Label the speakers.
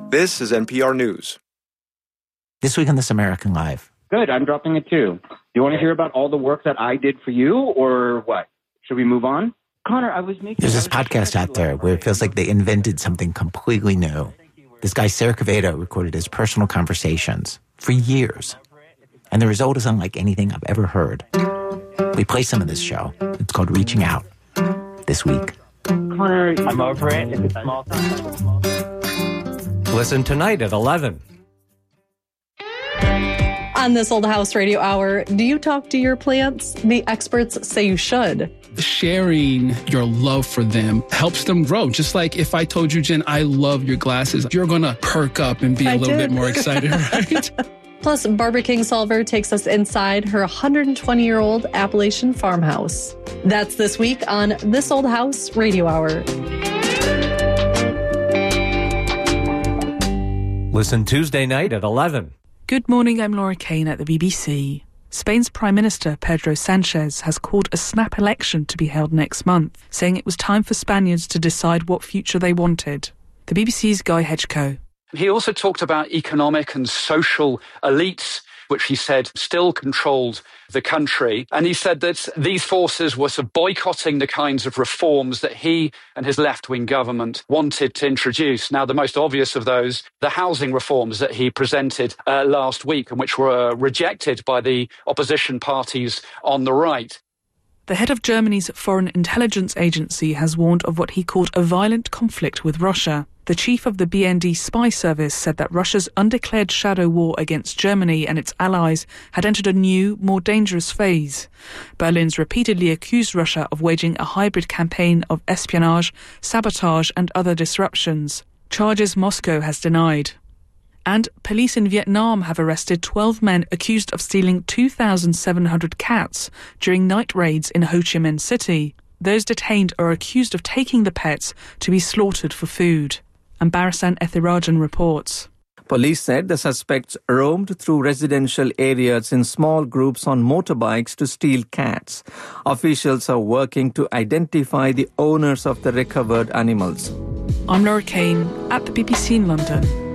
Speaker 1: This is NPR News.
Speaker 2: This week on This American Life.
Speaker 3: Good, I'm dropping it too. Do you want to hear about all the work that I did for you, or what? Should we move on? Connor,
Speaker 2: There's this podcast out there where it feels like they invented something completely new. This guy, Sarah Quevedo, recorded his personal conversations for years. And the result is unlike anything I've ever heard. We play some of this show. It's called Reaching Out. This week.
Speaker 3: Connor, I'm over it. If it's small thing.
Speaker 4: Listen tonight at 11.
Speaker 5: On This Old House Radio Hour, do you talk to your plants? The experts say you should.
Speaker 6: Sharing your love for them helps them grow. Just like if I told you, Jen, I love your glasses, you're going to perk up and be a little bit more excited, right?
Speaker 5: Plus, Barbara Kingsolver takes us inside her 120-year-old Appalachian farmhouse. That's this week on This Old House Radio Hour.
Speaker 4: Listen Tuesday night at 11.
Speaker 7: Good morning, I'm Laura Kane at the BBC. Spain's Prime Minister Pedro Sanchez has called a snap election to be held next month, saying it was time for Spaniards to decide what future they wanted. The BBC's Guy Hedgecoe.
Speaker 8: He also talked about economic and social elites, which he said still controlled the country. And he said that these forces were sort of boycotting the kinds of reforms that he and his left-wing government wanted to introduce. Now, the most obvious of those, the housing reforms that he presented last week and which were rejected by the opposition parties on the right.
Speaker 7: The head of Germany's Foreign Intelligence Agency has warned of what he called a violent conflict with Russia. The chief of the BND spy service said that Russia's undeclared shadow war against Germany and its allies had entered a new, more dangerous phase. Berlin's repeatedly accused Russia of waging a hybrid campaign of espionage, sabotage and other disruptions. Charges Moscow has denied. And police in Vietnam have arrested 12 men accused of stealing 2,700 cats during night raids in Ho Chi Minh City. Those detained are accused of taking the pets to be slaughtered for food. And Barasan Ethirajan reports.
Speaker 9: Police said the suspects roamed through residential areas in small groups on motorbikes to steal cats. Officials are working to identify the owners of the recovered animals.
Speaker 7: I'm Laura Kane at the BBC in London.